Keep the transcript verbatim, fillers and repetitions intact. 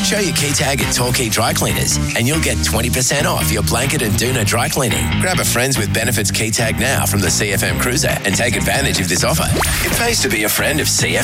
Show your key tag at Torquay Dry Cleaners and you'll get twenty percent off your blanket and doona dry cleaning. Grab a Friends with Benefits key tag now from the C F M Cruiser and take advantage of this offer. It pays to be a friend of C F M.